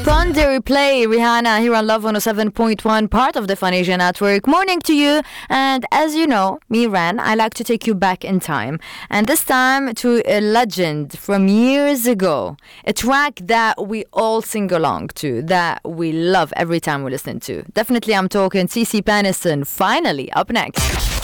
Thunder Play, Rihanna here on Love 107.1, part of the Fun Asia Network. Morning to you. And as you know, me, Ran, I like to take you back in time. And this time to a legend from years ago. A track that we all sing along to, that we love every time we listen to. Definitely I'm talking CeCe Peniston. Finally, up next.